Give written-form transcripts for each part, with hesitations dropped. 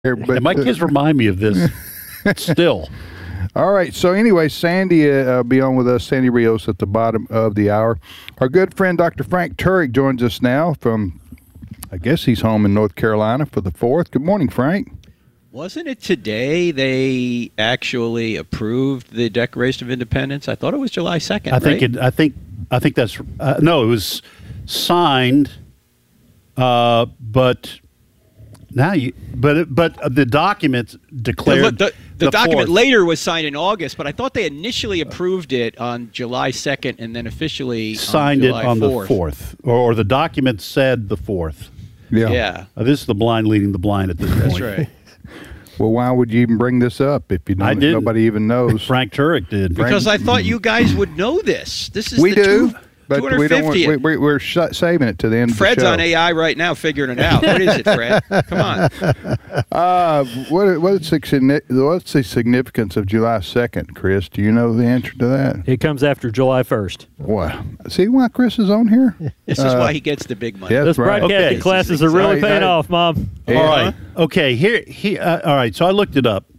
But, and my kids remind me of this still. All right. So anyway, Sandy will be on with us, Sandy Rios, at the bottom of the hour. Our good friend Dr. Frank Turek joins us now from, I guess he's home in North Carolina for the 4th. Good morning, Frank. Wasn't it today they actually approved the Declaration of Independence? I thought it was July 2nd. I think that's no. It was signed, but now the document declared the document 4th. later was signed in August, but I thought they initially approved it on July 2nd and then officially signed on it July on 4th. the 4th, or the document said the 4th. Yeah. This is the blind leading the blind at this point. That's right. Well, why would you even bring this up if you don't? I didn't. Nobody even knows. Frank Turek did. Because I thought you guys would know this. This is We the do, but we don't. 250th. We're saving it to the end. Fred's of the show. on AI right now figuring it out. What is it, Fred? Come on. What's the significance of July 2nd, Chris? Do you know the answer to that? It comes after July 1st. Wow. See why Chris is on here? This is why he gets the big money. Yeah. Those That's right. broadcasting Okay. classes are really Hey, paying hey. off, Mom. Yeah. All right. Okay. All right. So I looked it up.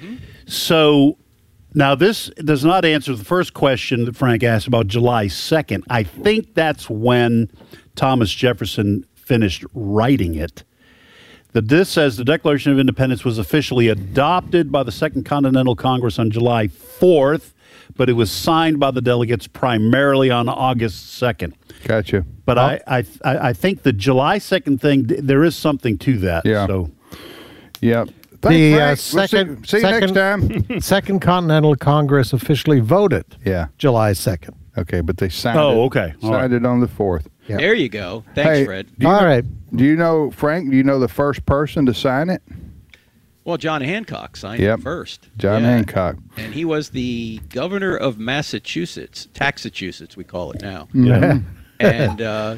So now this does not answer the first question that Frank asked about July 2nd. I think that's when Thomas Jefferson finished writing it. This says the Declaration of Independence was officially adopted by the Second Continental Congress on July 4th, but it was signed by the delegates primarily on August 2nd. Gotcha. But I think the July 2nd thing, there is something to that. Yeah. So. Yeah. The Thanks, Frank. second, See you next time. Second Continental Congress officially voted Yeah. July 2nd. Okay, but they signed Oh, it. okay. All Signed it on the 4th. Yeah. There you go. Thanks, Hey, Fred. Do you All know- right. Do you know, Frank, do you know the first person to sign it? Well, John Hancock signed Yep. it first. John Yeah. Hancock. And he was the governor of Massachusetts, Taxachusetts, we call it now. Yeah. And,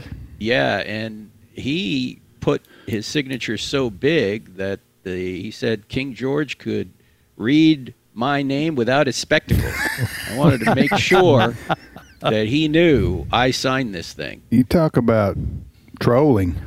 and he put his signature so big that he said King George could read my name without his spectacles. I wanted to make sure that he knew I signed this thing. You talk about trolling.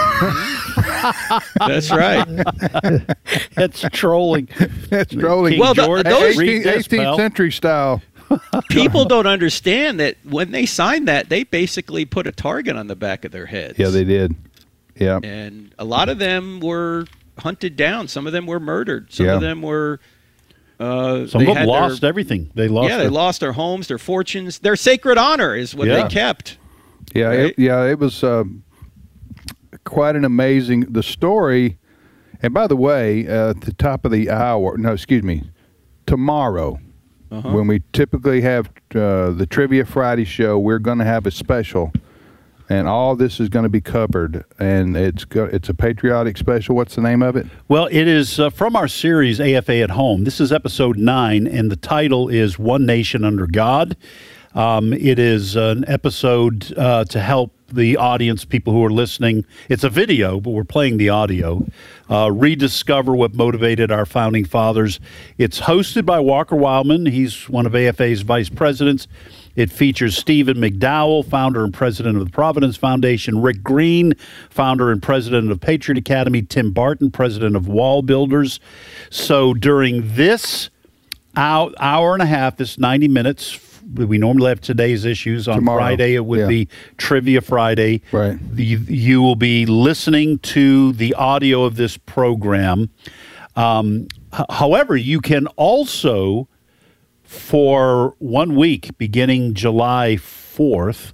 That's right. That's trolling. That's trolling. King Well, George, those- read this, 18th pal. century style. People don't understand that when they signed that, they basically put a target on the back of their heads. Yeah, they did. Yeah. And a lot of them were hunted down. Some of them were murdered. Some Yeah. of them were. Some they of them had lost everything. They lost. they lost their homes, their fortunes, their sacred honor is what Yeah. they kept. Yeah, Right? it was quite an amazing the story. And by the way, at the top of the hour, tomorrow, when we typically have the Trivia Friday show, we're going to have a special, and all this is going to be covered. And it's a patriotic special. What's the name of it? Well, it is from our series AFA at Home. This is episode 9, and the title is One Nation Under God. It is an episode to help the audience, people who are listening. It's a video, but we're playing the audio. Rediscover what motivated our founding fathers. It's hosted by Walker Wildman. He's one of AFA's vice presidents. It features Stephen McDowell, founder and president of the Providence Foundation, Rick Green, founder and president of Patriot Academy, Tim Barton, president of Wall Builders. So during this hour and a half, this 90 minutes, we normally have today's issues. On Tomorrow. Friday, it would Yeah. be Trivia Friday. Right. You will be listening to the audio of this program. However, you can also, for 1 week, beginning July 4th,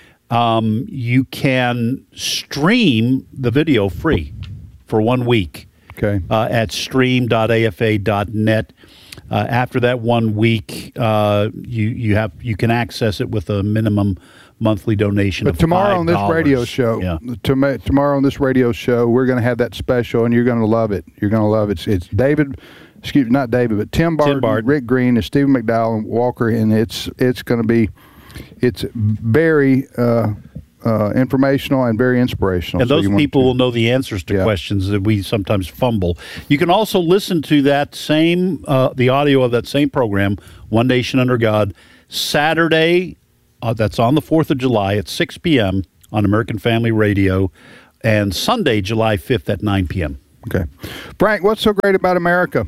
you can stream the video free for 1 week. Okay. At stream.afa.net. After that 1 week, you can access it with a minimum monthly donation. But of tomorrow on this $5. radio show, Yeah. tomorrow on this radio show, we're going to have that special, and you're going to love it. You're going to love it. It's David, not David, but Tim Barton, Rick Green, and Stephen McDowell and Walker, and it's going to be, it's very informational and very inspirational. And those people will know the answers to questions that we sometimes fumble. You can also listen to that same, the audio of that same program, One Nation Under God, Saturday, that's on the 4th of July at 6 p.m. on American Family Radio, and Sunday, July 5th at 9 p.m. Okay. Frank, what's so great about America?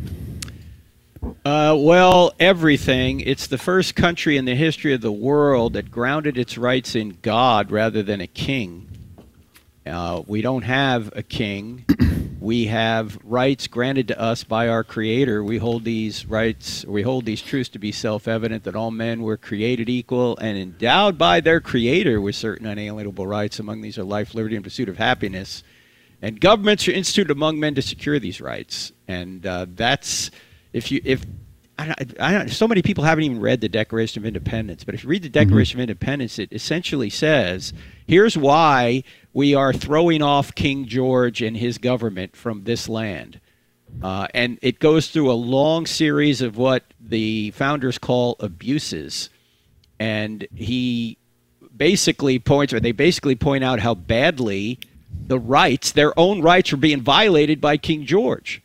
Well, everything. It's the first country in the history of the world that grounded its rights in God rather than a king. We don't have a king. We have rights granted to us by our Creator. We hold these rights, we hold these truths to be self-evident, that all men were created equal and endowed by their Creator with certain unalienable rights. Among these are life, liberty, and pursuit of happiness. And governments are instituted among men to secure these rights. And that's, so many people haven't even read the Declaration of Independence, but if you read the Declaration of Independence, it essentially says, here's why we are throwing off King George and his government from this land. And it goes through a long series of what the founders call abuses. And they basically point out how badly their own rights were being violated by King George.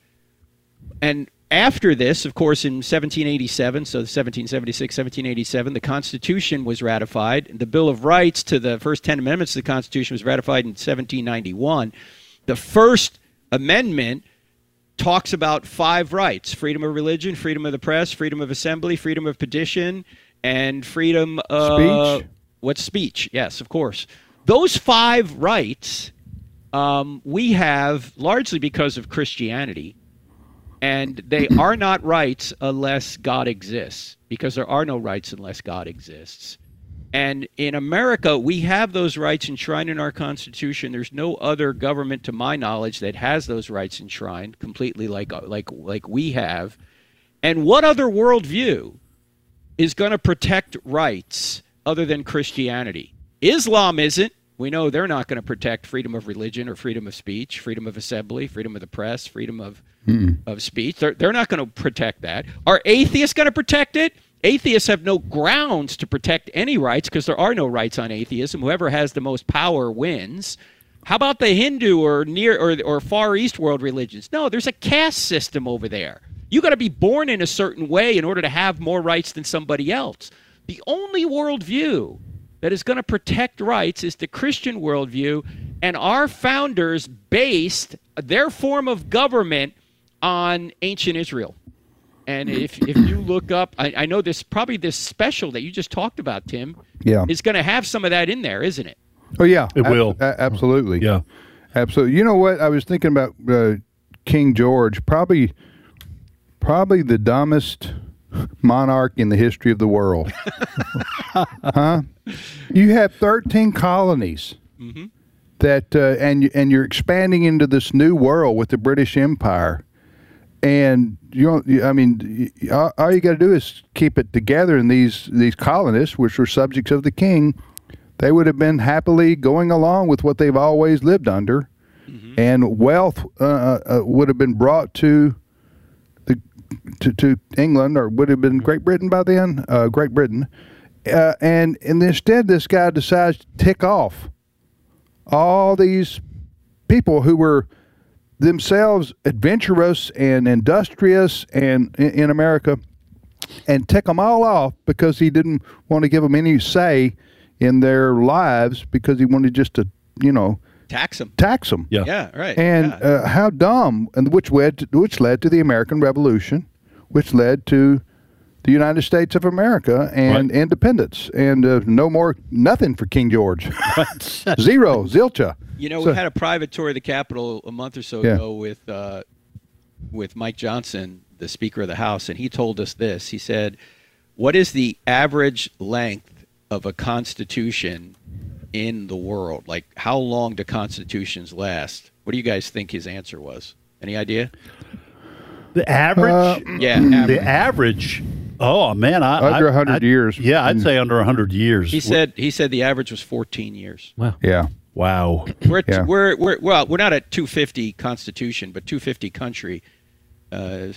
And after this, of course, in 1787, so 1776, 1787, the Constitution was ratified. The Bill of Rights to the first 10 amendments to the Constitution was ratified in 1791. The First Amendment talks about 5 rights: freedom of religion, freedom of the press, freedom of assembly, freedom of petition, and freedom of... Speech? What's speech? Yes, of course. Those 5 rights we have largely because of Christianity. And they are not rights unless God exists, because there are no rights unless God exists. And in America, we have those rights enshrined in our Constitution. There's no other government, to my knowledge, that has those rights enshrined completely like we have. And what other worldview is going to protect rights other than Christianity? Islam isn't. We know they're not going to protect freedom of religion or freedom of speech, freedom of assembly, freedom of the press, freedom of speech. They're not going to protect that. Are atheists going to protect it? Atheists have no grounds to protect any rights because there are no rights on atheism. Whoever has the most power wins. How about the Hindu or Far East world religions? No, there's a caste system over there. You got to be born in a certain way in order to have more rights than somebody else. The only worldview that is going to protect rights is the Christian worldview, and our founders based their form of government on ancient Israel. And if you look up, I know this special that you just talked about, Tim, is going to have some of that in there, isn't it? Oh, yeah. It will. Absolutely. Yeah. Absolutely. You know what? I was thinking about King George, probably the dumbest monarch in the history of the world. Huh? You have 13 colonies that, and you're expanding into this new world with the British Empire. And all you got to do is keep it together. And these colonists, which were subjects of the king, they would have been happily going along with what they've always lived under, and wealth would have been brought to England, or would have been Great Britain by then. Great Britain, and instead, this guy decides to tick off all these people who were themselves adventurous and industrious and in America, and tick them all off because he didn't want to give them any say in their lives, because he wanted just to, tax them. Yeah, right. And how dumb, and which led to the American Revolution, which led to the United States of America and independence, and nothing for King George. Zero, zilcha. We had a private tour of the Capitol a month or so ago with Mike Johnson, the Speaker of the House, and he told us this. He said, "What is the average length of a constitution in the world? Like, how long do constitutions last?" What do you guys think his answer was? Any idea? The average? Average. The average. Oh man, under 100 years. Yeah, I'd say under 100 years. He said the average was 14 years. Wow. Yeah. Wow. We're not at 250 Constitution, but 250 country. The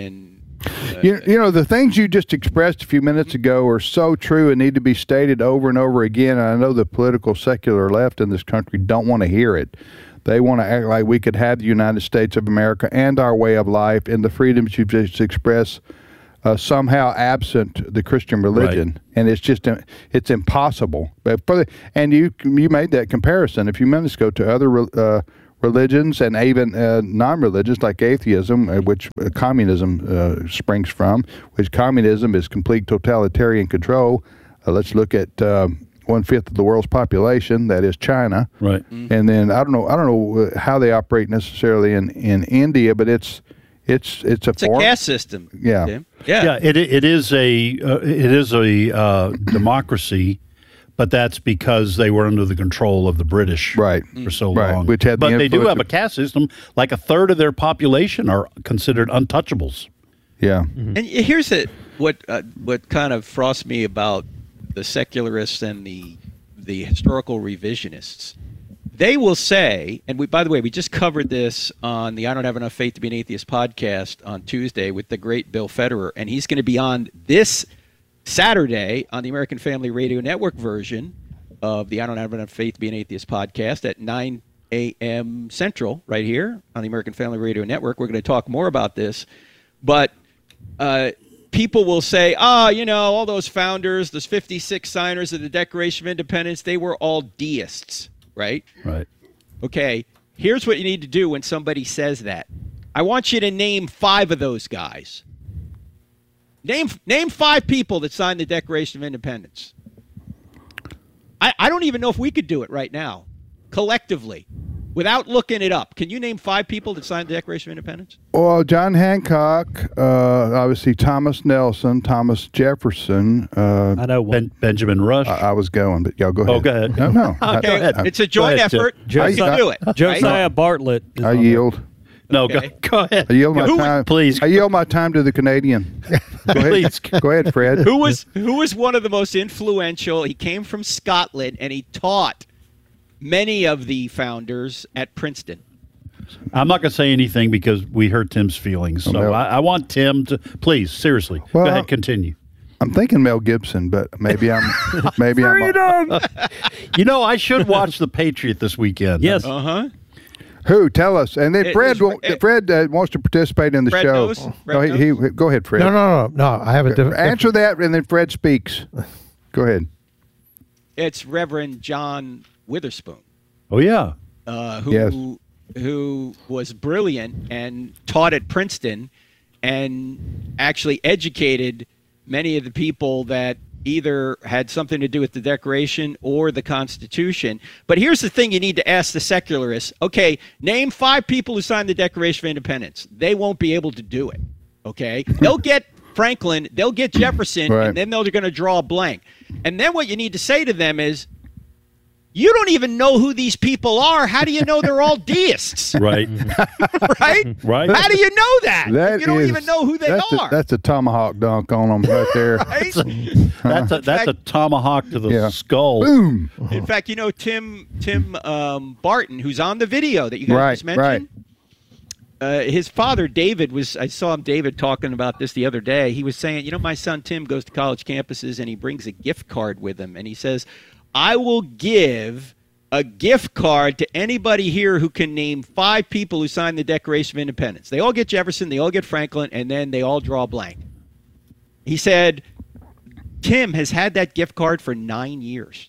things you just expressed a few minutes ago are so true and need to be stated over and over again. And I know the political secular left in this country don't want to hear it. They want to act like we could have the United States of America and our way of life and the freedoms you just expressed somehow absent the Christian religion, and it's impossible. But you made that comparison a few minutes ago to other religions and even non-religious like atheism, which communism springs from, which communism is complete totalitarian control. Let's look at 1/5 of the world's population, that is China. Right. And then I don't know how they operate necessarily in India, but it's a caste system. Yeah. Tim. Yeah. It is a democracy, but that's because they were under the control of the British for so long. Which had but they do have a caste system. Like a third of their population are considered untouchables. Yeah. And here's what kind of frosts me about the secularists and the historical revisionists. They will say, and by the way, we just covered this on the I Don't Have Enough Faith to Be an Atheist podcast on Tuesday with the great Bill Federer, and he's going to be on this Saturday on the American Family Radio Network version of the I Don't Have Enough Faith to Be an Atheist podcast at 9 a.m. Central right here on the American Family Radio Network. We're going to talk more about this, but people will say, all those founders, those 56 signers of the Declaration of Independence, they were all deists, right? Right. Okay, here's what you need to do when somebody says that. I want you to name 5 of those guys. Name 5 people that signed the Declaration of Independence. I don't even know if we could do it right now, collectively, without looking it up. Can you name 5 people that signed the Declaration of Independence? Well, John Hancock, obviously Thomas Nelson, Thomas Jefferson. I know one. Benjamin Rush. I was going, but y'all go ahead. Oh, go ahead. No. Okay, it's a joint effort. You can do it. Josiah Bartlett. Is I on yield. there. No, Okay. go ahead. I yield my time. Please. I yield my time to the Canadian. Go ahead. Please. Go ahead, Fred. Who was one of the most influential? He came from Scotland, and he taught many of the founders at Princeton. I'm not going to say anything because we hurt Tim's feelings. So No. I want Tim to, please, seriously, Well, go ahead, continue. I'm thinking Mel Gibson, but maybe I'm. I should watch The Patriot this weekend. Yes. Uh-huh. Who? Tell us. And then Fred wants to participate in the Fred show. knows? Fred Go ahead, Fred. No. I have a different Answer that, and then Fred speaks. Go ahead. It's Reverend John Witherspoon. Oh, yeah. Who was brilliant and taught at Princeton and actually educated many of the people that either had something to do with the Declaration or the Constitution. But here's the thing you need to ask the secularists. Okay, name 5 people who signed the Declaration of Independence. They won't be able to do it. Okay? They'll get Franklin, they'll get Jefferson, Right. and then they're going to draw a blank. And then what you need to say to them is, you don't even know who these people are. How do you know they're all deists? Right. Right? Right. How do you know that? You don't even know who they are. That's a tomahawk dunk on them right there. Right? That's a tomahawk to the skull. Boom. In fact, Tim Barton, who's on the video that you guys just mentioned, his father, David, I saw David talking about this the other day. He was saying, my son Tim goes to college campuses and he brings a gift card with him. And he says, I will give a gift card to anybody here who can name 5 people who signed the Declaration of Independence. They all get Jefferson, they all get Franklin, and then they all draw a blank. He said, Tim has had that gift card for 9 years.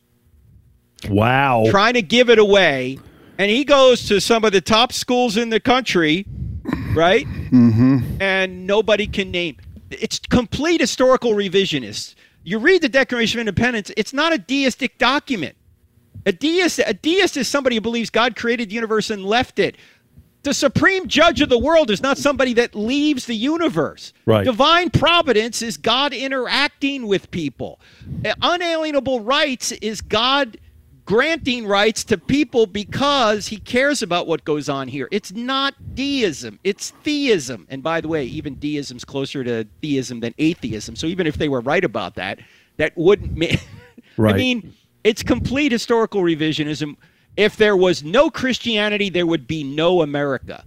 Wow. Trying to give it away, and he goes to some of the top schools in the country, right? Mm-hmm. And nobody can name. It's complete historical revisionist. You read the Declaration of Independence, it's not a deistic document. A deist is somebody who believes God created the universe and left it. The supreme judge of the world is not somebody that leaves the universe. Right. Divine providence is God interacting with people. Unalienable rights is God granting rights to people because he cares about what goes on here. It's not deism, it's theism. And by the way, even deism's closer to theism than atheism. So even if they were right about that, that wouldn't mean Right. I mean, it's complete historical revisionism. If there was no Christianity, there would be no America.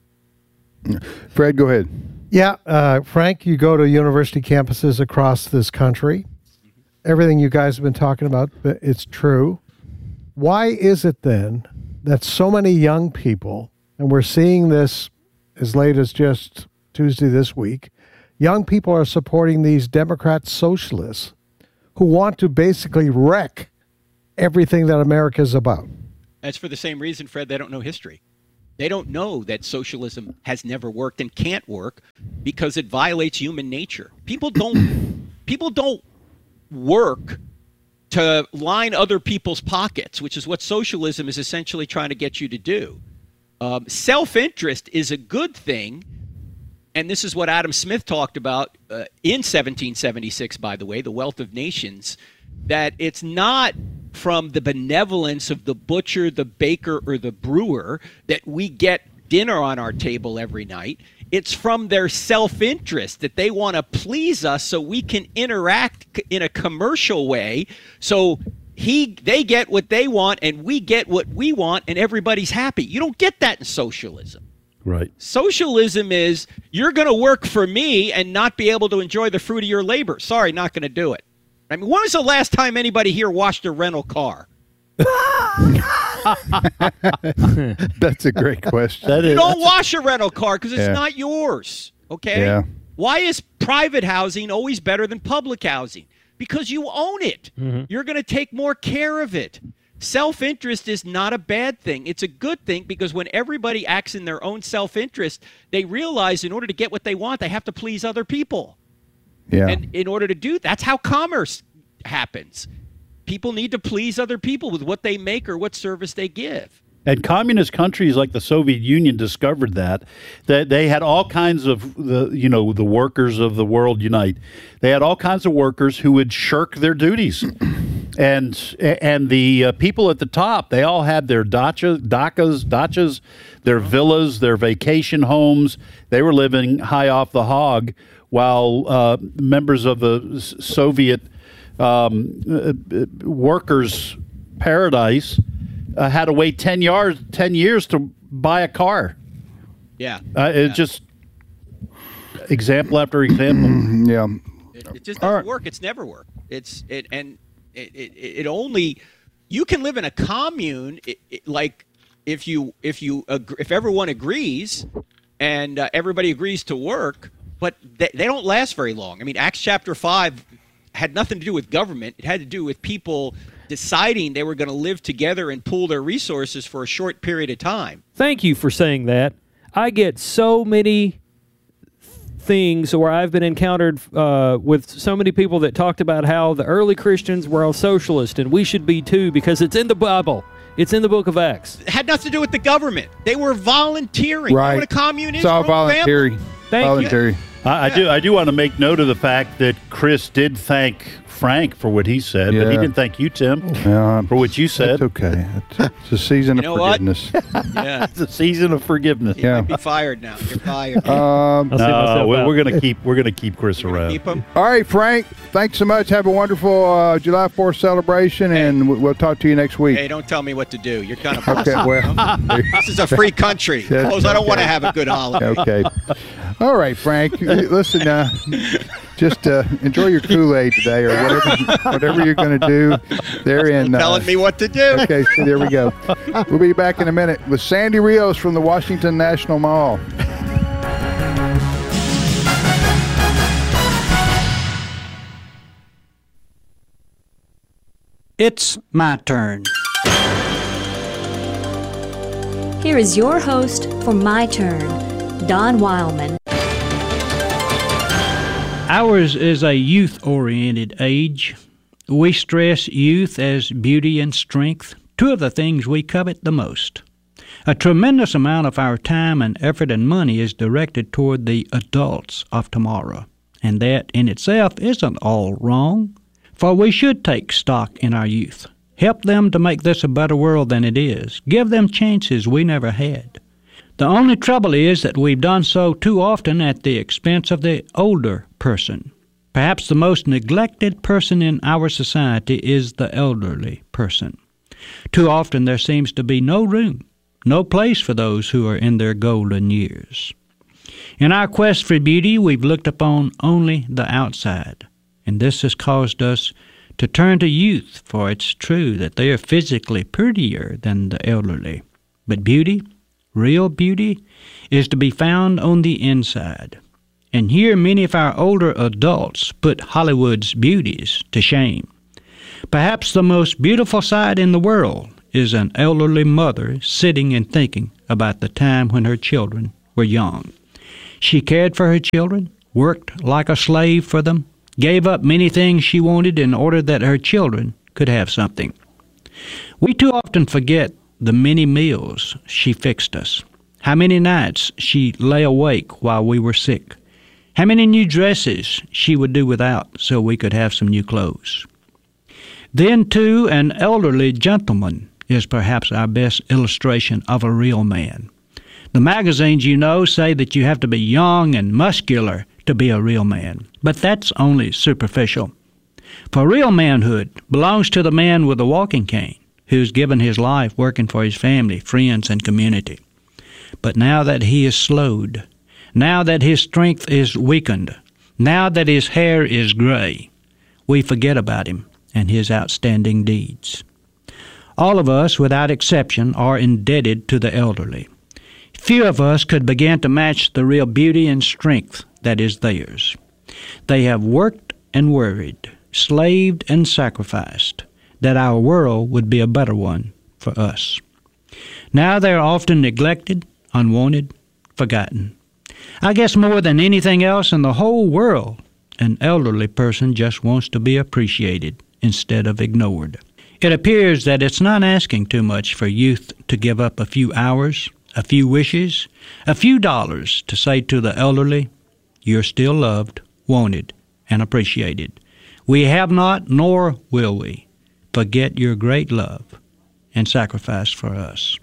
Fred, go ahead. Yeah, Frank, you go to university campuses across this country. Everything you guys have been talking about, it's true. Why is it then that so many young people, and we're seeing this as late as just Tuesday this week, young people are supporting these Democrat socialists who want to basically wreck everything that America is about? That's for the same reason, Fred, they don't know history. They don't know that socialism has never worked and can't work because it violates human nature. People don't work to line other people's pockets, which is what socialism is essentially trying to get you to do. Self-interest is a good thing, and this is what Adam Smith talked about in 1776, by the way, The Wealth of Nations, that it's not from the benevolence of the butcher, the baker, or the brewer that we get dinner on our table every night. It's from their self-interest that they want to please us so we can interact in a commercial way. So they get what they want and we get what we want and everybody's happy. You don't get that in socialism. Right. Socialism is you're going to work for me and not be able to enjoy the fruit of your labor. Sorry, not going to do it. I mean, when was the last time anybody here washed a rental car? That's a great question. You don't wash a rental car because it's not yours. Okay? Yeah. Why is private housing always better than public housing? Because you own it. Mm-hmm. You're going to take more care of it. Self-interest is not a bad thing. It's a good thing because when everybody acts in their own self-interest, they realize in order to get what they want, they have to please other people. Yeah. And in order to do that's how commerce happens. People need to please other people with what they make or what service they give. And communist countries like the Soviet Union discovered that they had all kinds of the workers of the world unite. They had all kinds of workers who would shirk their duties, and the people at the top, they all had their dachas, their villas, their vacation homes. They were living high off the hog, while members of the Soviet workers' paradise had to wait 10 years to buy a car. Yeah. It's just example after example. Yeah. It just doesn't work. It's never worked. It only, you can live in a commune like if everyone agrees and everybody agrees to work, but they don't last very long. I mean, Acts chapter 5 had nothing to do with government. It had to do with people deciding they were going to live together and pool their resources for a short period of time. Thank you for saying that. I get so many things where I've been encountered with so many people that talked about how the early Christians were all socialist and we should be too because it's in the Bible. It's in the book of Acts. It had nothing to do with the government. They were volunteering. Right. You know what a commune is? It's all voluntary. Thank you. I do want to make note of the fact that Chris did thank Frank for what he said, but he didn't thank you, Tim, for what you said. That's okay. It's a season of forgiveness. Yeah, it's a season of forgiveness. You might be fired now. You're fired. No, we're gonna keep Chris around. Keep him. All right, Frank. Thanks so much. Have a wonderful July 4th celebration, and we'll talk to you next week. Hey, don't tell me what to do. You're kind of okay. Well, this is a free country. Suppose I don't want to have a good holiday. Okay. All right, Frank. Listen, just enjoy your Kool-Aid today, or whatever you're going to do. They're in telling me what to do. Okay, so there we go. We'll be back in a minute with Sandy Rios from the Washington National Mall. It's my turn. Here is your host for My Turn, Don Wildman. Ours is a youth-oriented age. We stress youth as beauty and strength, two of the things we covet the most. A tremendous amount of our time and effort and money is directed toward the adults of tomorrow, and that in itself isn't all wrong, for we should take stock in our youth, help them to make this a better world than it is, give them chances we never had. The only trouble is that we've done so too often at the expense of the older person. Perhaps the most neglected person in our society is the elderly person. Too often there seems to be no room, no place for those who are in their golden years. In our quest for beauty, we've looked upon only the outside, and this has caused us to turn to youth, for it's true that they are physically prettier than the elderly. But beauty, real beauty, is to be found on the inside. And here many of our older adults put Hollywood's beauties to shame. Perhaps the most beautiful sight in the world is an elderly mother sitting and thinking about the time when her children were young. She cared for her children, worked like a slave for them, gave up many things she wanted in order that her children could have something. We too often forget the many meals she fixed us, how many nights she lay awake while we were sick, how many new dresses she would do without so we could have some new clothes. Then, too, an elderly gentleman is perhaps our best illustration of a real man. The magazines, you know, say that you have to be young and muscular to be a real man, but that's only superficial. For real manhood belongs to the man with a walking cane, who's given his life working for his family, friends, and community. But now that he is slowed, now that his strength is weakened, now that his hair is gray, we forget about him and his outstanding deeds. All of us, without exception, are indebted to the elderly. Few of us could begin to match the real beauty and strength that is theirs. They have worked and worried, slaved and sacrificed, that our world would be a better one for us. Now they are often neglected, unwanted, forgotten. I guess more than anything else in the whole world, an elderly person just wants to be appreciated instead of ignored. It appears that it's not asking too much for youth to give up a few hours, a few wishes, a few dollars to say to the elderly, "You're still loved, wanted, and appreciated. We have not, nor will we, forget your great love and sacrifice for us."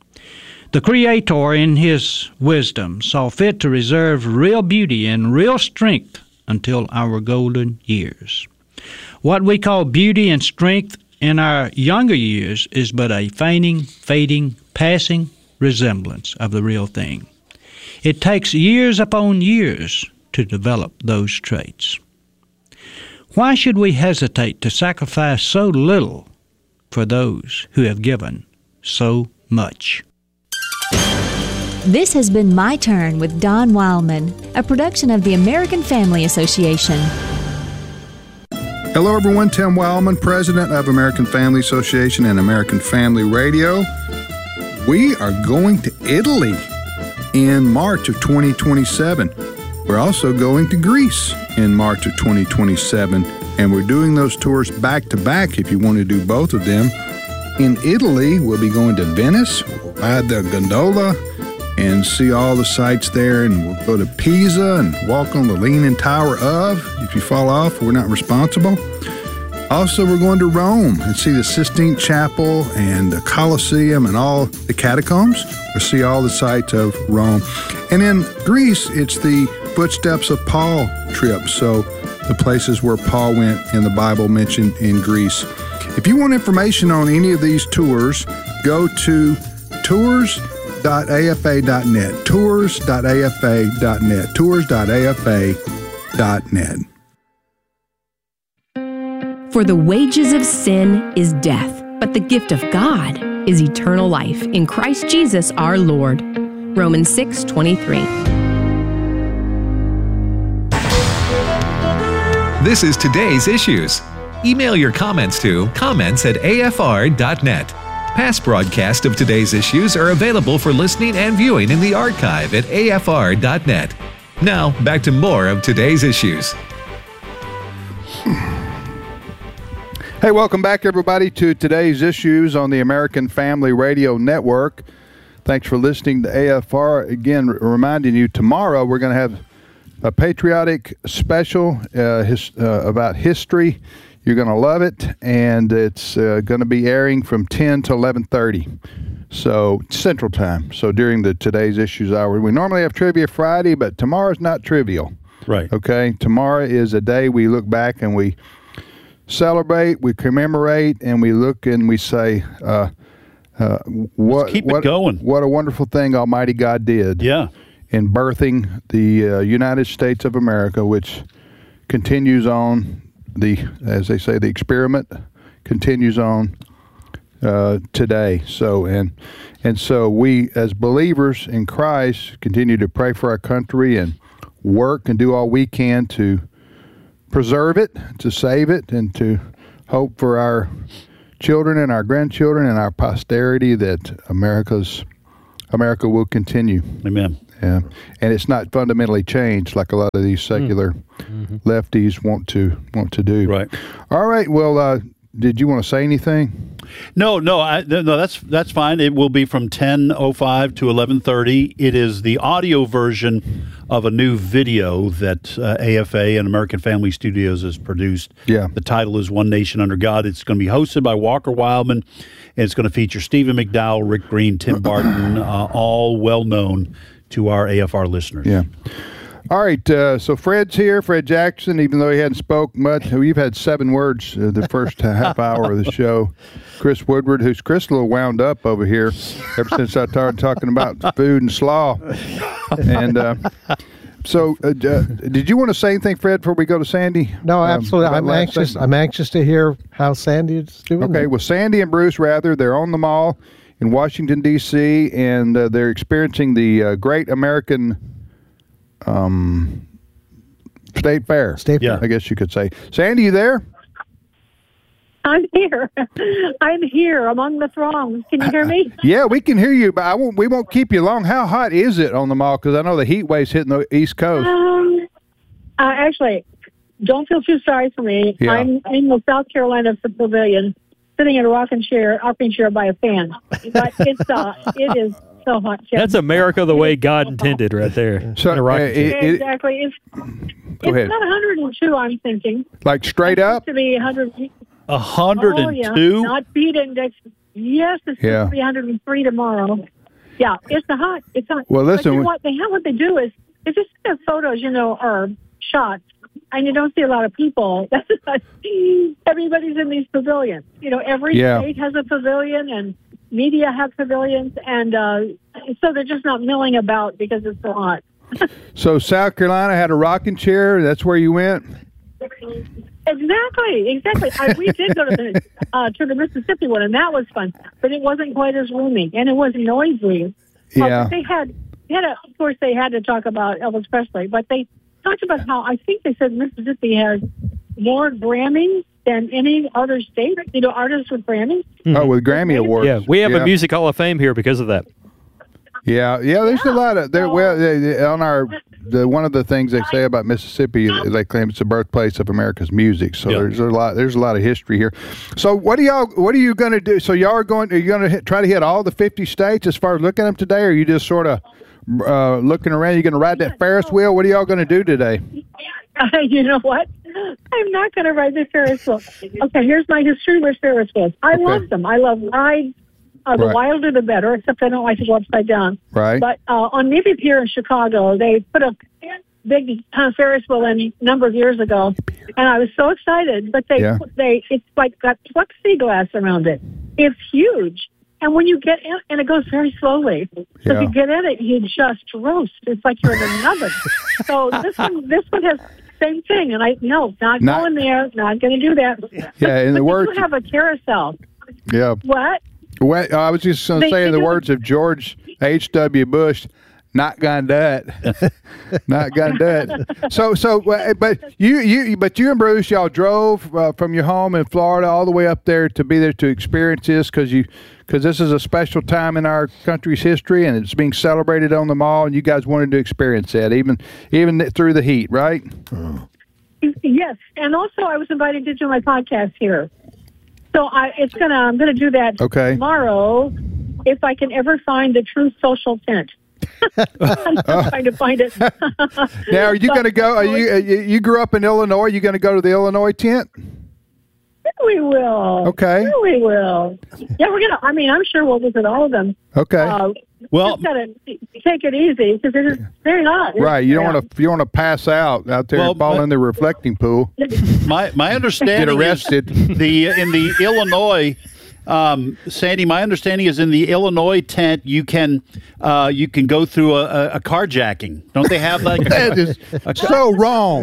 The Creator, in His wisdom, saw fit to reserve real beauty and real strength until our golden years. What we call beauty and strength in our younger years is but a feigning, fading, passing resemblance of the real thing. It takes years upon years to develop those traits. Why should we hesitate to sacrifice so little for those who have given so much? This has been My Turn with Don Wildman, a production of the American Family Association. Hello, everyone. Tim Wildman, president of American Family Association and American Family Radio. We are going to Italy in March of 2027. We're also going to Greece in March of 2027, and we're doing those tours back to back if you want to do both of them. In Italy, we'll be going to Venice, we'll ride the gondola and see all the sights there, and we'll go to Pisa and walk on the Leaning Tower of. If you fall off, we're not responsible. Also, we're going to Rome and see the Sistine Chapel and the Colosseum and all the catacombs. We'll see all the sights of Rome. And in Greece, it's the Footsteps of Paul trip, so the places where Paul went in the Bible mentioned in Greece. If you want information on any of these tours, go to tours.afa.net, tours.afa.net, tours.afa.net. For the wages of sin is death, but the gift of God is eternal life in Christ Jesus our Lord. Romans 6:23. This is Today's Issues. Email your comments to comments@afr.net. Past broadcasts of Today's Issues are available for listening and viewing in the archive at afr.net. Now, back to more of Today's Issues. Hey, welcome back, everybody, to Today's Issues on the American Family Radio Network. Thanks for listening to AFR. Again, reminding you, tomorrow we're going to have a patriotic special about history. You're going to love it, and it's going to be airing from 10 to 11:30, so Central Time. So during the Today's Issues hour, we normally have Trivia Friday, but tomorrow's not trivial. Right. Okay? Tomorrow is a day we look back and we celebrate, we commemorate, and we look and we say, keep it going. What a wonderful thing Almighty God did. Yeah. In birthing the United States of America, which continues on, as they say, the experiment continues on today. So and so we, as believers in Christ, continue to pray for our country and work and do all we can to preserve it, to save it, and to hope for our children and our grandchildren and our posterity that America will continue. Amen. Yeah, and it's not fundamentally changed like a lot of these secular lefties want to do. Right. All right. Well, did you want to say anything? No. That's fine. It will be from 10:05 to 11:30. It is the audio version of a new video that AFA and American Family Studios has produced. Yeah. The title is One Nation Under God. It's going to be hosted by Walker Wildman, and it's going to feature Stephen McDowell, Rick Green, Tim Barton, all well known to our AFR listeners. Yeah. All right, so Fred's here, Fred Jackson, even though he hadn't spoke much. We've had 7 words the first half hour of the show. Chris Woodward, who's Chris a little wound up over here ever since I started talking about food and slaw. And so did you want to say anything, Fred, before we go to Sandy? No, absolutely. I'm anxious to hear how Sandy is doing. Okay, well, Sandy and Bruce, rather, they're on the mall in Washington, D.C., and they're experiencing the Great American State Fair. I guess you could say. Sandy, you there? I'm here. I'm here among the throngs. Can you hear me? Yeah, we can hear you, but we won't keep you long. How hot is it on the mall? Because I know the heat wave's hitting the East Coast. Actually, don't feel too sorry for me. Yeah. I'm in the South Carolina Pavilion, sitting in a rocking chair by a fan. But it is so hot. Jeff. That's America the way God intended, right there. So, exactly. It's ahead. not 102. I'm thinking. Like straight up. To be 100. 102. Oh, yeah. Not beat index. Yes, it's supposed to be 103 tomorrow. Yeah, it's hot. It's hot. Well, listen. What they do is if you see the photos, or shots, and you don't see a lot of people. Everybody's in these pavilions. Every state has a pavilion, and media have pavilions, and so they're just not milling about because it's so hot. So South Carolina had a rocking chair. That's where you went. Exactly. We did go to the Mississippi one, and that was fun, but it wasn't quite as roomy, and it was noisy. Yeah. They had of course, they had to talk about Elvis Presley, but they talked about how I think they said Mississippi has more Grammys than any other state. Artists with Grammys. Oh, with Grammy Awards. Yeah, we have a Music Hall of Fame here because of that. Yeah. There's a lot of one of the things they say about Mississippi is they claim it's the birthplace of America's music. So there's a lot of history here. So what are you going to do? So are you going to try to hit all the 50 states as far as looking at them today, or are you just sort of looking around? You're going to ride that Ferris wheel? What are y'all going to do today? You know what? I'm not going to ride the Ferris wheel. Okay, here's my history with Ferris wheels. I love them. I love rides. The wilder the better, except I don't like to go upside down. Right. But on Navy Pier in Chicago, they put a big Ferris wheel in a number of years ago, and I was so excited. But it's like got plexiglass around it. It's huge. And when you get in, and it goes very slowly. So if you get in it, you just roast. It's like you're in an oven. So this one has the same thing. And not going there, not going to do that. Yeah, in the words, you have a carousel. Yeah. What? Well, I was just going to say, in the words of George H.W. Bush, not gonna do it. Not gonna do it. So, but you and Bruce, y'all drove from your home in Florida all the way up there to be there to experience this because this is a special time in our country's history and it's being celebrated on the mall, and you guys wanted to experience that even through the heat, right? Yes, and also I was invited to do my podcast here. So I'm going to do that tomorrow if I can ever find the true social tent. I'm trying to find it. Now, are you going to go? You grew up in Illinois. Are you going to go to the Illinois tent? We will. Okay. We will. Yeah, we're going to. I'm sure we'll visit all of them. Okay. Well, just got to take it easy because it is very hot. Right. You don't want to pass out there and fall in the reflecting pool. My understanding get arrested. Is in the Illinois. Sandy, my understanding is in the Illinois tent you can go through a carjacking. Don't they have like that is so wrong.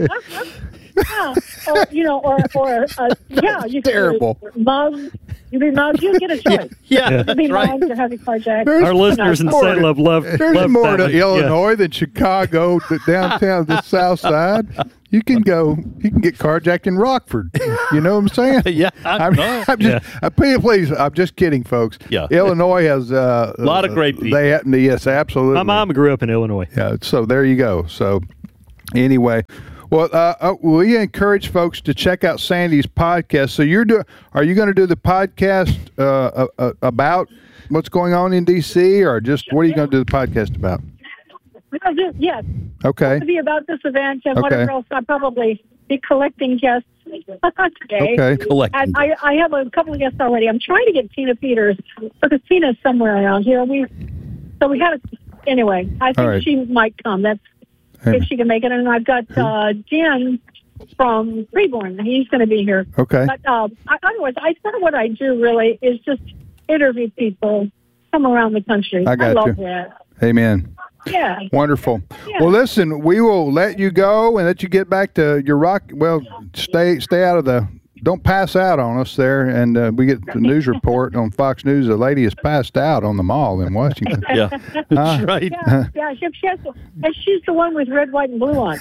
Yeah, you terrible. You get a choice. Yeah, you be mugged or have a carjacked. Our listeners in St. love. There's more to Illinois than Chicago, the downtown, the South Side. You can get carjacked in Rockford. You know what I'm saying? Yeah, I'm just kidding, folks. Yeah. Illinois has a lot of great people. Yes, absolutely. My mom grew up in Illinois. Yeah, so there you go. So anyway, well, we encourage folks to check out Sandy's podcast. So are you going to do the podcast about what's going on in D.C. or just what are you going to do the podcast about? Yes. Okay. It'll be about this event and whatever else. I'll probably be collecting guests today. Okay. Collecting. And I have a couple of guests already. I'm trying to get Tina Peters because Tina's somewhere around here. Anyway, I think she might come. If she can make it. And I've got Jen from Freeborn. He's going to be here. Okay. But otherwise, what I do really is just interview people from around the country. I love that. Amen. Yeah. Wonderful. Yeah. Well, listen, we will let you go and let you get back to your rock. Well, stay out of don't pass out on us there. And we get the news report on Fox News. A lady has passed out on the mall in Washington. Yeah, that's right. Yeah, she's the one with red, white, and blue on.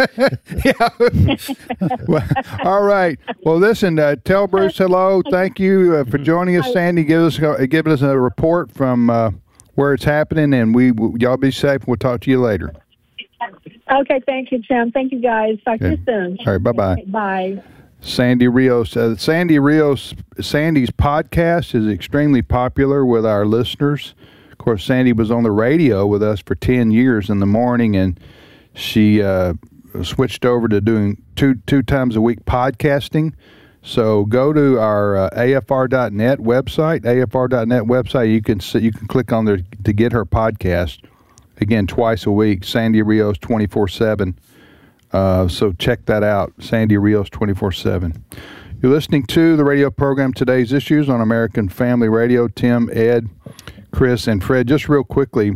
Yeah. Well, all right. Well, listen, tell Bruce hello. Thank you for joining us, Sandy. Give us a report from where it's happening, and y'all be safe. We'll talk to you later. Okay, thank you, Tim. Thank you, guys. Talk to you soon. All right, bye-bye. Okay, bye. Sandy Rios. Sandy's podcast is extremely popular with our listeners. Of course, Sandy was on the radio with us for 10 years in the morning, and she switched over to doing two times a week podcasting. So go to our AFR.net website. You can click on there to get her podcast. Again, twice a week. Sandy Rios 24/7. So check that out, Sandy Rios 24/7. You're listening to the radio program Today's Issues on American Family Radio. Tim, Ed, Chris, and Fred. Just real quickly,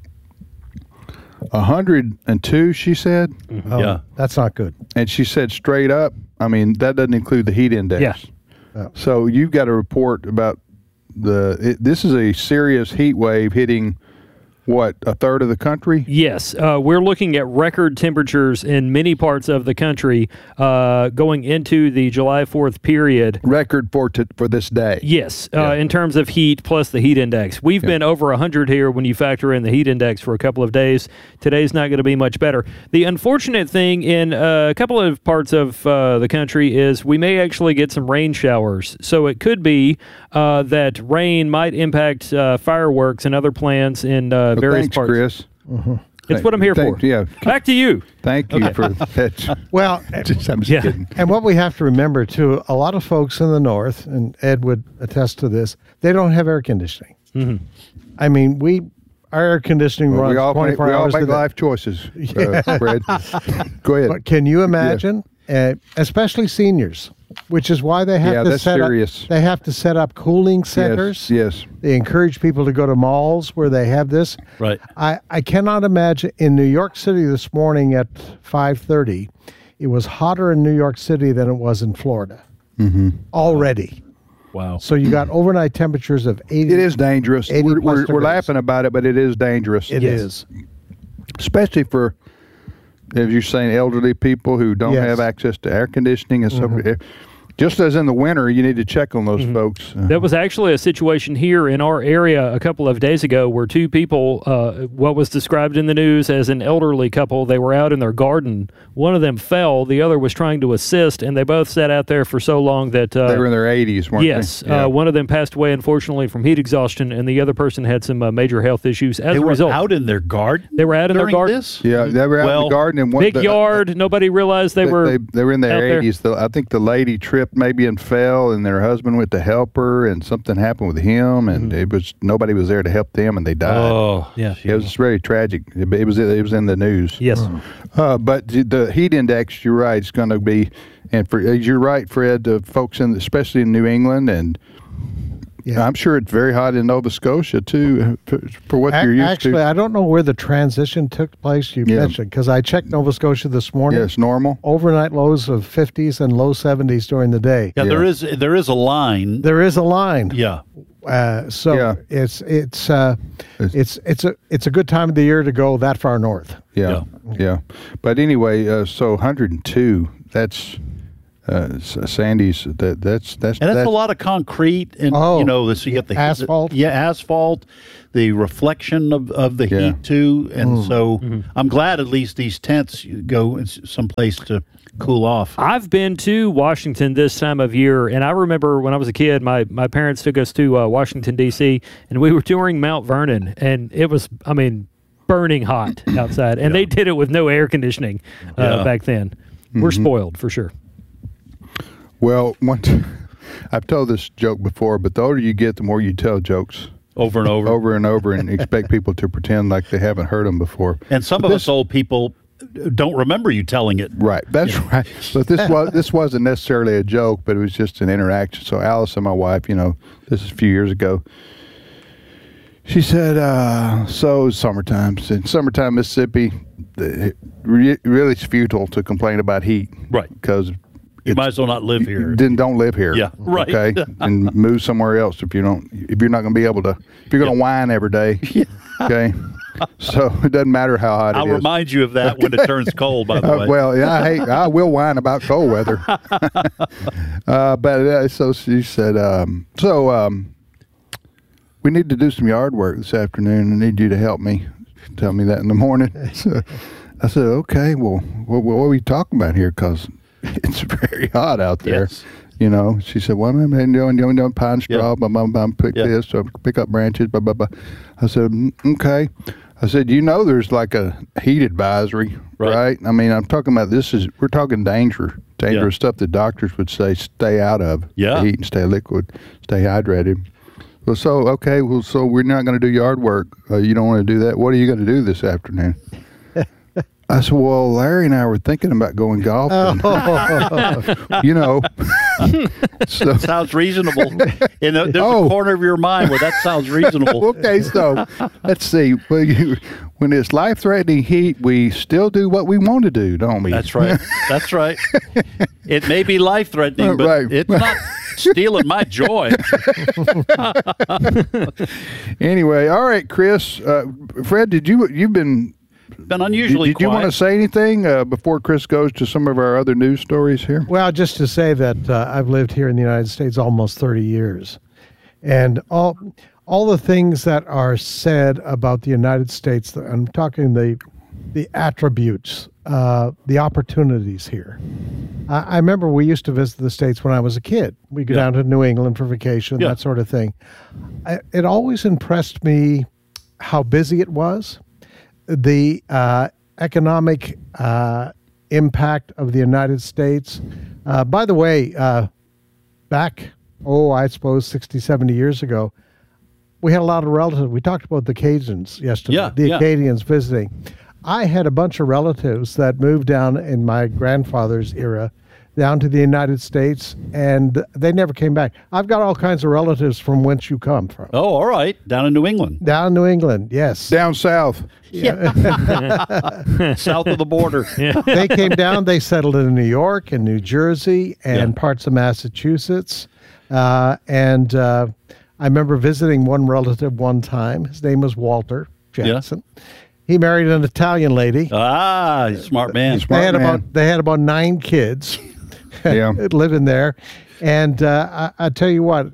102, she said? Oh, yeah. That's not good. And she said straight up, I mean, that doesn't include the heat index. Yeah. Oh. So you've got a report about this is a serious heat wave hitting what, a third of the country? Yes. We're looking at record temperatures in many parts of the country going into the July 4th period. Record for this day? Yes, in terms of heat plus the heat index. We've been over 100 here when you factor in the heat index for a couple of days. Today's not going to be much better. The unfortunate thing in a couple of parts of the country is we may actually get some rain showers. So it could be that rain might impact fireworks and other plans in various parts. Chris. It's what I'm here for. Yeah. Back to you. Thank you for that. Well, I'm just kidding. And what we have to remember, too, a lot of folks in the north, and Ed would attest to this, they don't have air conditioning. Mm-hmm. I mean, our air conditioning runs 24 hours we all make a day. life choices, Fred. Go ahead. But can you imagine, especially seniors, which is why they have they have to set up cooling centers. Yes. They encourage people to go to malls where they have this. Right. I cannot imagine in New York City this morning at 5:30, it was hotter in New York City than it was in Florida. Mm-hmm. Already. Wow. So you got overnight temperatures of 80. It is dangerous. We're laughing about it, but it is dangerous. It is. Especially for, as you're saying, elderly people who don't have access to air conditioning and so forth. Just as in the winter, you need to check on those folks. That was actually a situation here in our area a couple of days ago where two people, what was described in the news as an elderly couple, they were out in their garden. One of them fell. The other was trying to assist, and they both sat out there for so long that... they were in their 80s, weren't they? Yes. One of them passed away, unfortunately, from heat exhaustion, and the other person had some major health issues as a result. They were out in their garden? They were out in their garden. This? Yeah, they were out in the garden. And big yard. Nobody realized they were They were in their 80s. I think the lady tripped maybe and fell, and their husband went to help her, and something happened with him, and nobody was there to help them, and they died. Oh, yeah. It was very tragic. It was in the news. Yes. But the heat index, you're right, it's going to be, and you're right, Fred, folks especially in New England, and I'm sure it's very hot in Nova Scotia too, for what you're used to. Actually, I don't know where the transition took place. You mentioned, because I checked Nova Scotia this morning. Yeah, it's normal. Overnight lows of 50s and low 70s during the day. Yeah, there is a line. There is a line. Yeah. It's a good time of the year to go that far north. Yeah. But anyway, so 102. Sandy's. That's a lot of concrete, and so you get the asphalt. Asphalt, the reflection of the heat too, and so I'm glad at least these tents go someplace to cool off. I've been to Washington this time of year, and I remember when I was a kid, my parents took us to Washington D.C. and we were touring Mount Vernon, and it was, burning hot outside, and they did it with no air conditioning back then. We're spoiled for sure. Well, I've told this joke before, but the older you get, the more you tell jokes. Over and over, and expect people to pretend like they haven't heard them before. And some of us old people don't remember you telling it. Right, that's right. But this wasn't necessarily a joke, but it was just an interaction. So Allison, my wife, this is a few years ago, she said, so it's summertime. In summertime, Mississippi, really it's futile to complain about heat. Right. Because you might as well not live here. Then don't live here. Yeah, right. Okay, and move somewhere else if you're not going to be able to. If you're going to whine every day. Yeah. Okay. So it doesn't matter how hot it is. I'll remind you of that when it turns cold. By the way. Well, yeah, I will whine about cold weather. But so she said, we need to do some yard work this afternoon. I need you to help me. Tell me that in the morning. So I said, okay. Well, what are we talking about here? Because it's very hot out there. Yes. She said, well, I'm doing pine straw, pick this, pick up branches, blah, blah, blah. I said, okay. I said, there's like a heat advisory, right? I'm talking about we're talking dangerous stuff that doctors would say stay out of the heat and stay liquid, stay hydrated. Well, so we're not going to do yard work. You don't want to do that. What are you going to do this afternoon? I said, well, Larry and I were thinking about going golfing. So, sounds reasonable. There's a corner of your mind where that sounds reasonable. Okay, so let's see. When it's life-threatening heat, we still do what we want to do, don't we? That's right. That's right. It may be life-threatening, but it's not stealing my joy. Anyway, all right, Chris. Fred, you've been unusually Did you want to say anything before Chris goes to some of our other news stories here? Well, just to say that I've lived here in the United States almost 30 years. And all the things that are said about the United States, I'm talking the attributes, the opportunities here. I remember we used to visit the States when I was a kid. We'd go down to New England for vacation, that sort of thing. It always impressed me how busy it was. The economic impact of the United States. By the way, back, I suppose 60, 70 years ago, we had a lot of relatives. We talked about the Cajuns yesterday, the Acadians visiting. I had a bunch of relatives that moved down in my grandfather's era down to the United States, and they never came back. I've got all kinds of relatives from whence you come from. Oh, all right. Down in New England. Down in New England, yes. Down south. Yeah. South of the border. Yeah. They came down, they settled in New York and New Jersey and parts of Massachusetts. I remember visiting one relative one time. His name was Walter Jackson. Yeah. He married an Italian lady. Ah, smart man. They had about 9 kids. Living there, and I tell you what,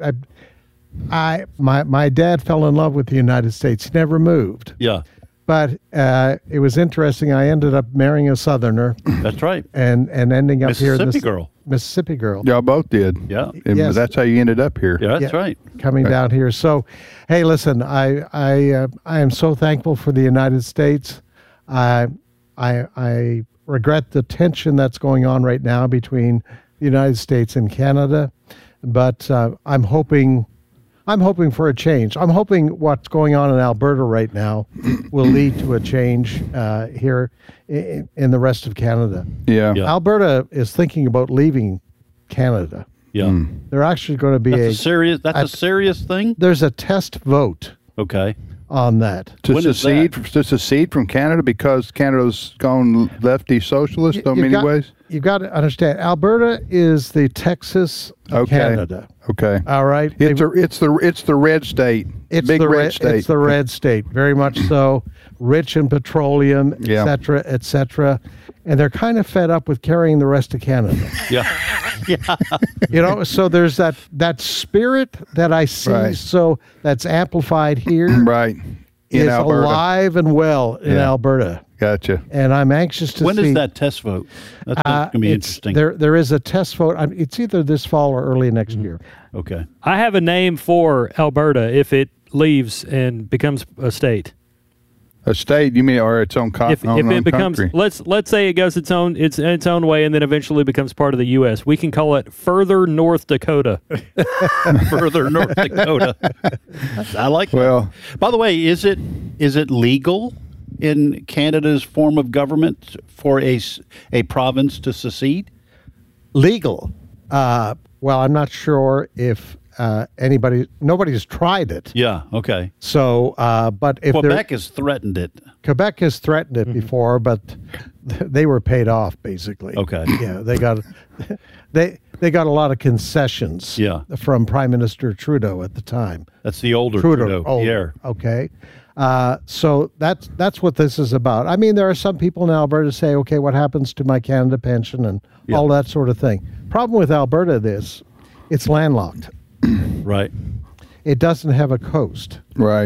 my dad fell in love with the United States. He never moved. Yeah, but it was interesting. I ended up marrying a Southerner. That's right, and ending up here in Mississippi girl. Y'all both did. Yeah, and that's how you ended up here. Yeah, that's right. Coming down here. So, hey, listen, I am so thankful for the United States. I regret the tension that's going on right now between the United States and Canada, but I'm hoping for a change. I'm hoping what's going on in Alberta right now will lead to a change here in the rest of Canada. Yeah. Alberta is thinking about leaving Canada. Yeah. They're actually going to be a serious thing? There's a test vote. Okay. On that. To secede from Canada because Canada's gone lefty socialist in many ways? You've got to understand, Alberta is the Texas of Canada. Okay. All right. It's the red state. It's Big the red state. It's the red state, very much so. Rich in petroleum, et cetera, et cetera. And they're kind of fed up with carrying the rest of Canada. Yeah. So there's that spirit that I see. Right. So that's amplified here. Right. Is alive and well in Alberta. Gotcha. And I'm anxious to see. When is that test vote? That's going to be interesting. There is a test vote. It's either this fall or early next year. Okay. I have a name for Alberta if it leaves and becomes a state. A state, you mean, or its own country? If it becomes, let's say it goes its own way, and then eventually becomes part of the U.S. We can call it Further North Dakota. Further North Dakota. I like that. Well, by the way, is it legal in Canada's form of government for a province to secede? Legal. Well, I'm not sure if nobody's tried it. Yeah, okay. So, but if Quebec has threatened it. Quebec has threatened it before, but they were paid off, basically. Okay. Yeah, they got a lot of concessions from Prime Minister Trudeau at the time. That's the older Trudeau. Yeah. Okay. So that's what this is about. I mean, there are some people in Alberta say, okay, what happens to my Canada pension and all that sort of thing. Problem with Alberta it's landlocked. Right. It doesn't have a coast. Right.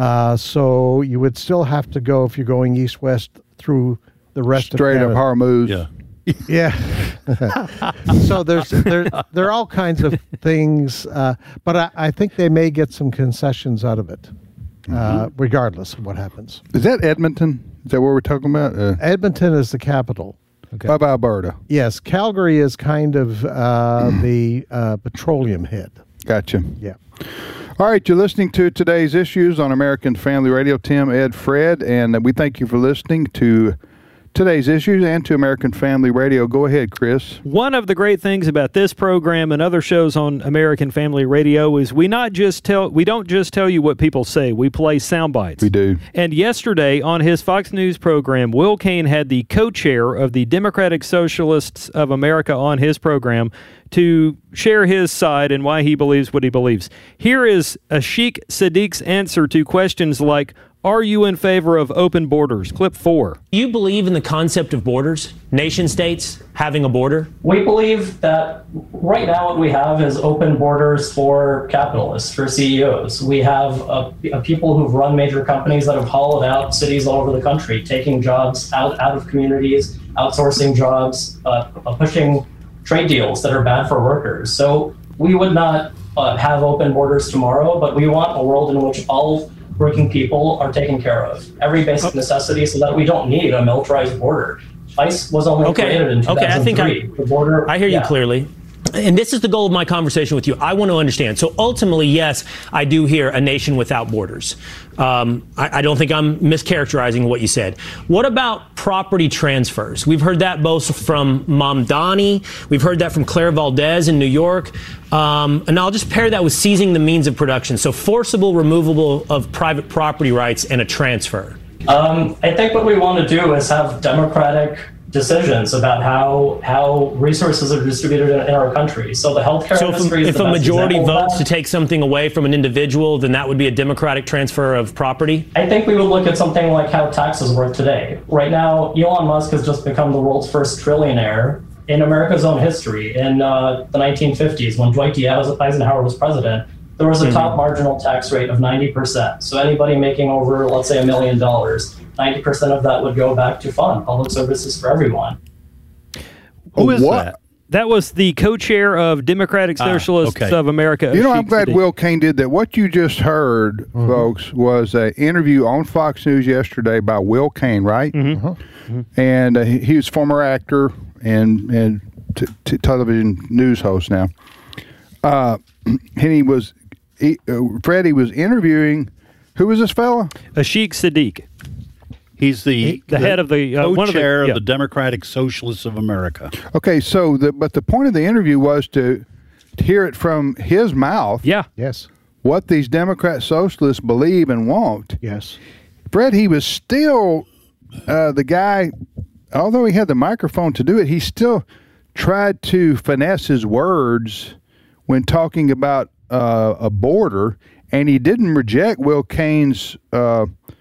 So you would still have to go, if you're going east-west, through the rest of Canada. Straight up Hormuz. Yeah. Yeah. So there are all kinds of things, but I think they may get some concessions out of it, regardless of what happens. Is that Edmonton? Is that what we're talking about? Edmonton is the capital. Okay. Of Alberta. Yes. Calgary is kind of the petroleum head. Gotcha. Yeah. All right, you're listening to today's issues on American Family Radio. Tim, Ed, Fred, and we thank you for listening to today's issues and to American Family Radio. Go ahead, Chris. One of the great things about this program and other shows on American Family Radio is we don't just tell you what people say. We play sound bites. We do. And yesterday on his Fox News program, Will Cain had the co-chair of the Democratic Socialists of America on his program to share his side and why he believes what he believes. Here is Ashik Sadiq's answer to questions like, are you in favor of open borders? Clip 4. Do you believe in the concept of borders, nation states having a border? We believe that right now what we have is open borders for capitalists, for CEOs. We have people who've run major companies that have hollowed out cities all over the country, taking jobs out of communities, outsourcing jobs, pushing trade deals that are bad for workers. So we would not have open borders tomorrow, but we want a world in which all working people are taken care of. Every basic necessity, so that we don't need a militarized border. ICE was only created in 2003. The border. I hear you clearly. And this is the goal of my conversation with you. I want to understand. So ultimately, yes, I do hear a nation without borders. I don't think I'm mischaracterizing what you said. What about property transfers? We've heard that both from Mamdani. We've heard that from Claire Valdez in New York. And I'll just pair that with seizing the means of production. So forcible removal of private property rights and a transfer. I think what we want to do is have democratic decisions about how resources are distributed in our country. So the healthcare industry is if a majority votes to take something away from an individual, then that would be a democratic transfer of property? I think we would look at something like how taxes work today. Right now, Elon Musk has just become the world's first trillionaire in America's own history. In the 1950s, when Dwight D. Eisenhower was president, there was a top marginal tax rate of 90%. So anybody making over, let's say, $1 million, 90% of that would go back to fund public services for everyone. Who is that? That was the co-chair of Democratic Socialists of America. You know, I'm glad Will Cain did that. What you just heard, folks, was an interview on Fox News yesterday by Will Cain, right? And he was a former actor and television news host now. And he was interviewing, who was this fella? Ashik Sadiq. He's the head of the co-chair of the Democratic Socialists of America. Okay, so but the point of the interview was to hear it from his mouth. Yeah. Yes. What these Democrat socialists believe and want. Yes. Fred, he was still the guy, although he had the microphone to do it, he still tried to finesse his words when talking about a border, and he didn't reject Will Cain's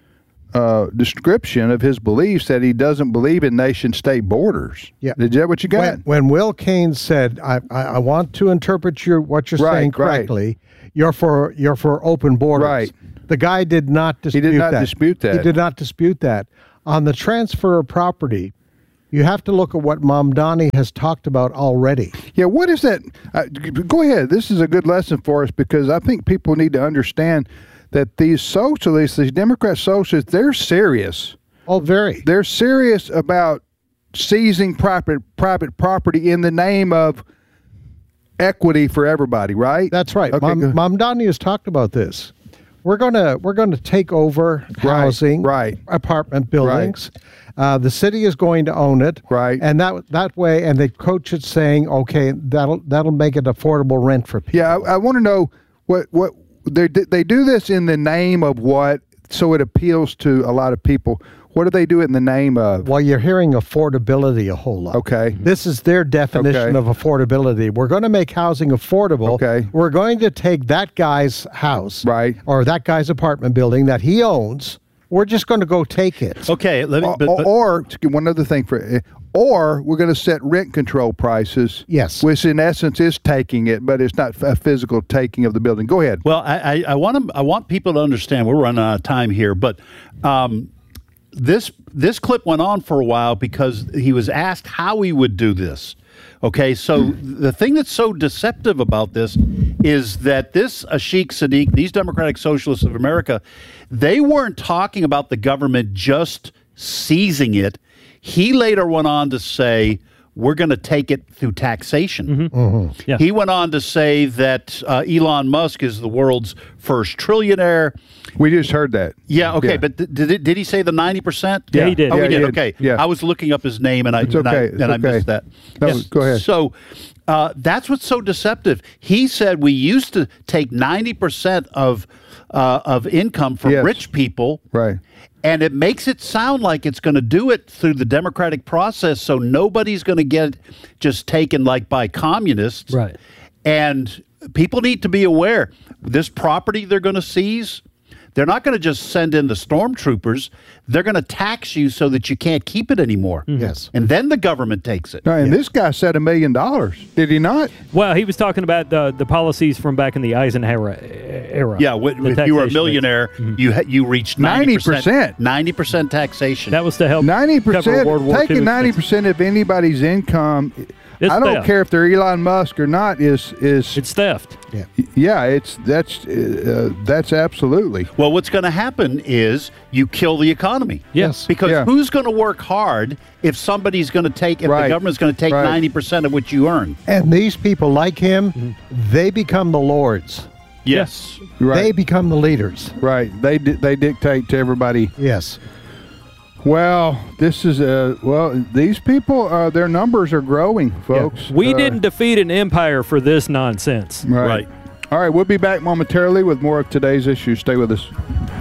description of his beliefs that he doesn't believe in nation-state borders. Yeah. Is that what you got? When Will Kane said, "I want to interpret what you're saying correctly," you're for open borders. Right. The guy did not dispute that. He did not dispute that. He did not dispute that. On the transfer of property, you have to look at what Mamdani has talked about already. Yeah, what is that? Go ahead. This is a good lesson for us because I think people need to understand that these socialists, these Democrat socialists, they're serious. Oh, very. They're serious about seizing private property in the name of equity for everybody, right? That's right. Okay, Mamdani has talked about this. We're gonna take over housing, apartment buildings. Right. The city is going to own it, right? And that way, and they coach it saying, okay, that'll make it affordable rent for people. Yeah, I want to know what they do this in the name of what, so it appeals to a lot of people. What do they do it in the name of? Well, you're hearing affordability a whole lot. Okay. This is their definition of affordability. We're going to make housing affordable. Okay. We're going to take that guy's house, right, or that guy's apartment building that he owns. We're just going to go take it. Okay. Or one other thing or we're going to set rent control prices. Yes. Which in essence is taking it, but it's not a physical taking of the building. Go ahead. Well, I want people to understand. We're running out of time here, but this clip went on for a while because he was asked how he would do this. Okay, so the thing that's so deceptive about this is that this Ashik Sadiq, these Democratic Socialists of America, they weren't talking about the government just seizing it. He later went on to say, we're going to take it through taxation. Mm-hmm. Mm-hmm. Yeah. He went on to say that Elon Musk is the world's first trillionaire. We just heard that. Yeah, okay, but did he say the 90%? Yeah, he did. Oh, he did. Did. Okay. Yeah. I was looking up his name and I missed that. No, go ahead. So that's what's so deceptive. He said we used to take 90% of income from rich people. Right. And it makes it sound like it's going to do it through the democratic process, so nobody's going to get just taken like by communists. Right. And people need to be aware, this property they're going to seize, they're not going to just send in the stormtroopers. They're going to tax you so that you can't keep it anymore. Mm-hmm. Yes. And then the government takes it. No, and this guy said $1 million. Did he not? Well, he was talking about the policies from back in the Eisenhower era. Yeah, if you were a millionaire, you reached 90%. 90% taxation. That was to help 90%, cover World War II. Taking 90% of anybody's income, I don't theft. care if they're Elon Musk or not, is it's theft. Yeah, that's absolutely. Well, what's going to happen is you kill the economy. Yes. Because who's going to work hard if somebody's going to take, if the government's going to take 90% of what you earn? And these people like him, they become the lords. Yes. Right. They become the leaders. Right. They dictate to everybody. Yes. Well, this is these people, their numbers are growing, folks. Yeah. We didn't defeat an empire for this nonsense. Right. All right, we'll be back momentarily with more of today's issues. Stay with us.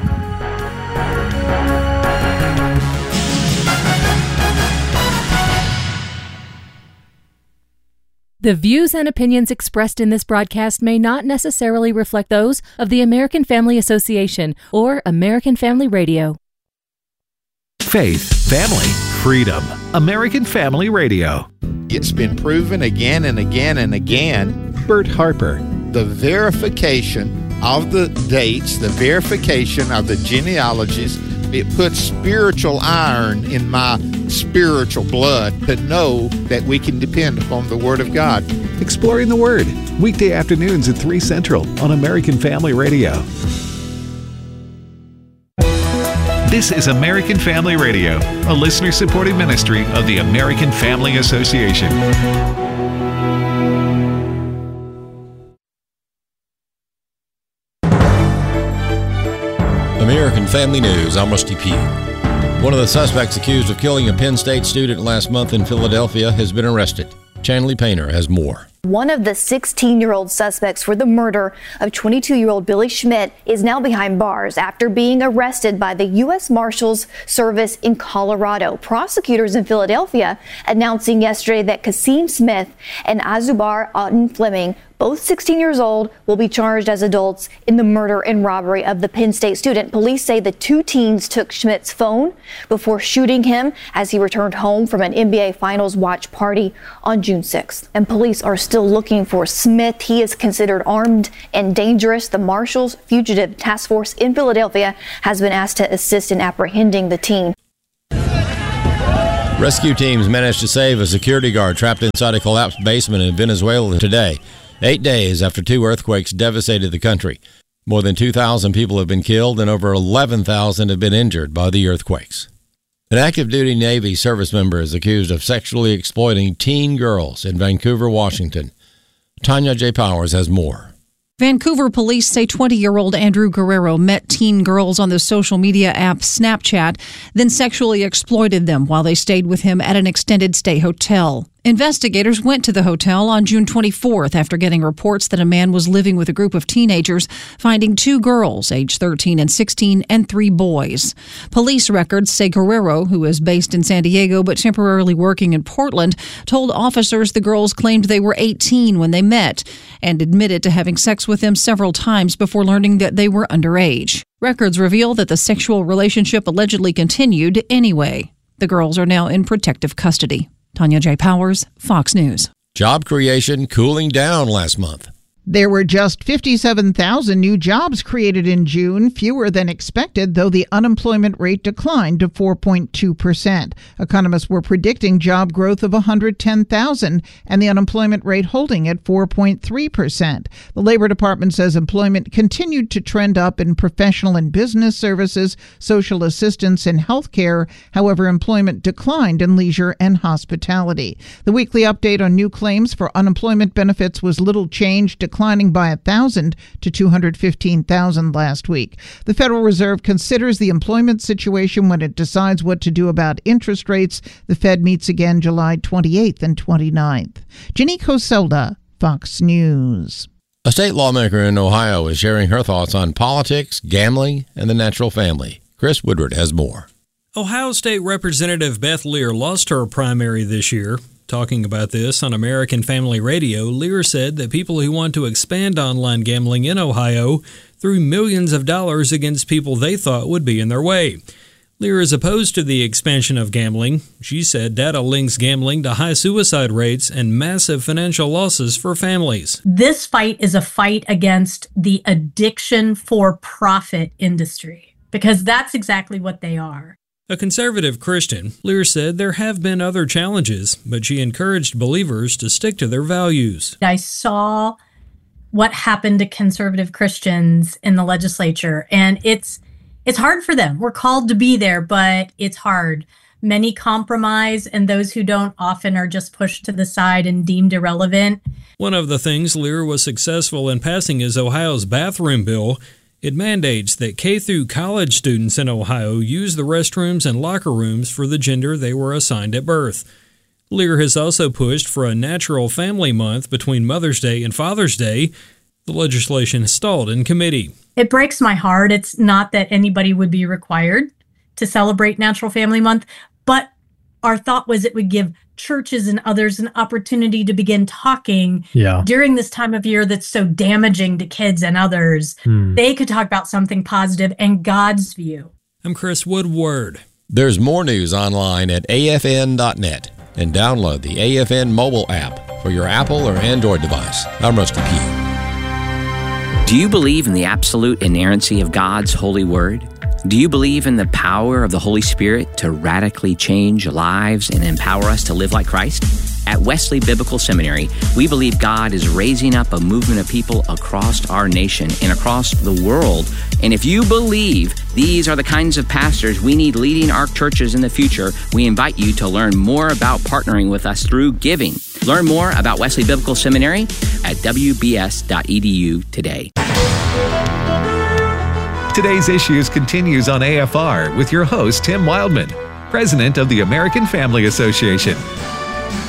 The views and opinions expressed in this broadcast may not necessarily reflect those of the American Family Association or American Family Radio. Faith, family, freedom. American Family Radio. It's been proven again and again and again. Bert Harper. The verification of the dates, the verification of the genealogies, it puts spiritual iron in my spiritual blood to know that we can depend upon the Word of God. Exploring the Word, weekday afternoons at 3 Central on American Family Radio. This is American Family Radio, a listener-supported ministry of the American Family Association. American Family News, I'm Rusty Pugh. One of the suspects accused of killing a Penn State student last month in Philadelphia has been arrested. Chanley Painter has more. One of the 16-year-old suspects for the murder of 22-year-old Billy Schmidt is now behind bars after being arrested by the U.S. Marshals Service in Colorado. Prosecutors in Philadelphia announcing yesterday that Kasim Smith and Azubar Auden Fleming, both 16 years old, will be charged as adults in the murder and robbery of the Penn State student. Police say the two teens took Schmidt's phone before shooting him as he returned home from an NBA Finals watch party on June 6th. And police are still looking for Smith. He is considered armed and dangerous. The Marshals Fugitive Task Force in Philadelphia has been asked to assist in apprehending the teen. Rescue teams managed to save a security guard trapped inside a collapsed basement in Venezuela today, 8 days after 2 earthquakes devastated the country. More than 2,000 people have been killed and over 11,000 have been injured by the earthquakes. An active-duty Navy service member is accused of sexually exploiting teen girls in Vancouver, Washington. Tanya J. Powers has more. Vancouver police say 20-year-old Andrew Guerrero met teen girls on the social media app Snapchat, then sexually exploited them while they stayed with him at an extended stay hotel. Investigators went to the hotel on June 24th after getting reports that a man was living with a group of teenagers, finding 2 girls, aged 13 and 16, and 3 boys. Police records say Guerrero, who is based in San Diego but temporarily working in Portland, told officers the girls claimed they were 18 when they met and admitted to having sex with them several times before learning that they were underage. Records reveal that the sexual relationship allegedly continued anyway. The girls are now in protective custody. Tanya J. Powers, Fox News. Job creation cooling down last month. There were just 57,000 new jobs created in June, fewer than expected, though the unemployment rate declined to 4.2%. Economists were predicting job growth of 110,000 and the unemployment rate holding at 4.3%. The Labor Department says employment continued to trend up in professional and business services, social assistance, and health care. However, employment declined in leisure and hospitality. The weekly update on new claims for unemployment benefits was little changed, declining by 1,000 to 215,000 last week. The Federal Reserve considers the employment situation when it decides what to do about interest rates. The Fed meets again July 28th and 29th. Jenny Coselda, Fox News. A state lawmaker in Ohio is sharing her thoughts on politics, gambling, and the natural family. Chris Woodward has more. Ohio State Representative Beth Lear lost her primary this year. Talking about this on American Family Radio, Lear said that people who want to expand online gambling in Ohio threw millions of dollars against people they thought would be in their way. Lear is opposed to the expansion of gambling. She said data links gambling to high suicide rates and massive financial losses for families. This fight is a fight against the addiction for profit industry, because that's exactly what they are. A conservative Christian, Lear said there have been other challenges, but she encouraged believers to stick to their values. I saw what happened to conservative Christians in the legislature, and it's hard for them. We're called to be there, but it's hard. Many compromise, and those who don't often are just pushed to the side and deemed irrelevant. One of the things Lear was successful in passing is Ohio's bathroom bill. It mandates that K through college students in Ohio use the restrooms and locker rooms for the gender they were assigned at birth. Lear has also pushed for a natural family month between Mother's Day and Father's Day. The legislation stalled in committee. It breaks my heart. It's not that anybody would be required to celebrate Natural Family Month, but our thought was it would give churches and others an opportunity to begin talking during this time of year that's so damaging to kids and others. They could talk about something positive and God's view. I'm Chris Woodward. There's more news online at afn.net and download the AFN mobile app for your Apple or Android device. I'm Rusty Pugh. Do you believe in the absolute inerrancy of God's holy word? Do you believe in the power of the Holy Spirit to radically change lives and empower us to live like Christ? At Wesley Biblical Seminary, we believe God is raising up a movement of people across our nation and across the world. And if you believe these are the kinds of pastors we need leading our churches in the future, we invite you to learn more about partnering with us through giving. Learn more about Wesley Biblical Seminary at wbs.edu today. Today's Issues continues on AFR with your host, Tim Wildman, president of the American Family Association.